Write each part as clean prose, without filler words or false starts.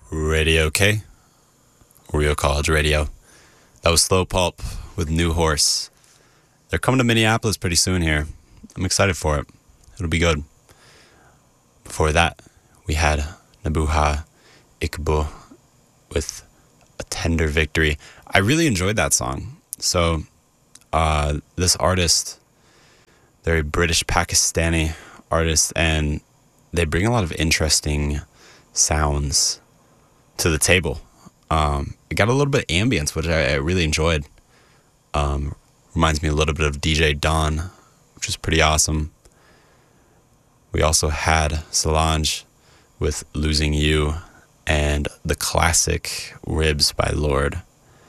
Radio K, Real College Radio. That was Slow Pulp with New Horse. They're coming to Minneapolis pretty soon here. I'm excited for it. It'll be good. Before that, we had Nabuha Ikbo with A Tender Victory. I really enjoyed that song. So, this artist, they're a British Pakistani artist, and they bring a lot of interesting sounds to the table. It got a little bit of ambience, which I really enjoyed. Reminds me a little bit of DJ Dawn, which is pretty awesome. We also had Solange with Losing You and the classic Ribs by Lorde.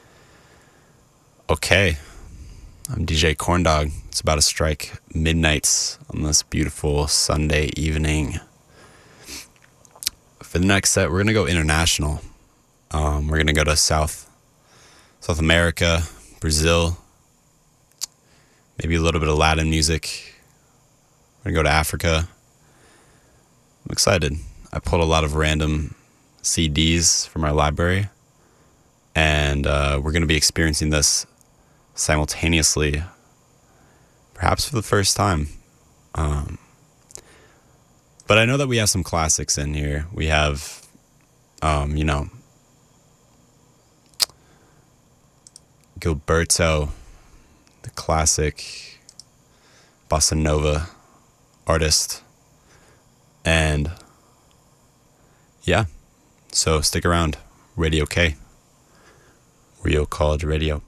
Okay, I'm DJ Corndog. It's about to strike midnight on this beautiful Sunday evening. For the next set, we're going to go international. We're going to go to South America, Brazil, maybe a little bit of Latin music. We're going to go to Africa. I'm excited. I pulled a lot of random CDs from our library, and we're going to be experiencing this simultaneously, perhaps for the first time. But I know that we have some classics in here. We have, Gilberto, the classic bossa nova artist. And yeah, so stick around. Radio K, Real College Radio.